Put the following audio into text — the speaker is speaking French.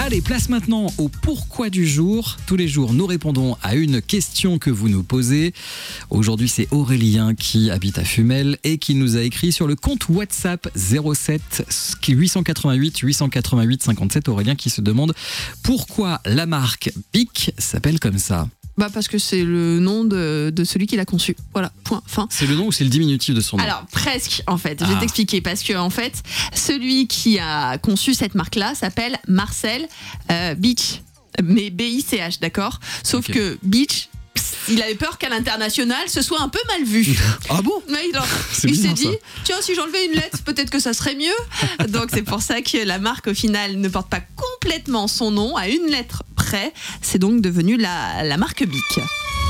Allez, place maintenant au pourquoi du jour. Tous les jours, nous répondons à une question que vous nous posez. Aujourd'hui, c'est Aurélien qui habite à Fumel et qui nous a écrit sur le compte WhatsApp 07 888 888 57. Aurélien qui se demande pourquoi la marque Bic s'appelle comme ça. Parce que c'est le nom de celui qui l'a conçu. Voilà, point, fin. C'est le nom ou c'est le diminutif de son nom? Alors, presque, en fait. Je vais t'expliquer. Parce que, en fait, celui qui a conçu cette marque-là s'appelle Marcel Beach. Mais B-I-C-H, d'accord? Sauf que Beach, il avait peur qu'à l'international, ce soit un peu mal vu. Ah bon? Il s'est dit, tiens, si j'enlevais une lettre, peut-être que ça serait mieux. Donc, c'est pour ça que la marque, au final, ne porte pas complètement son nom, à une lettre près. C'est donc devenu la marque Bic.